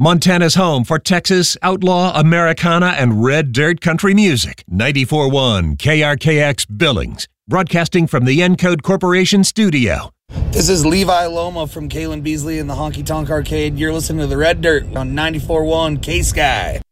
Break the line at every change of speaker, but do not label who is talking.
Montana's home for Texas, outlaw, Americana, and red dirt country music. 94.1 KRKX Billings, broadcasting from the Encode Corporation studio.
This is Levi Loma from Kalen Beasley in the Honky Tonk Arcade. You're listening to the Red Dirt on 94.1 K-Sky.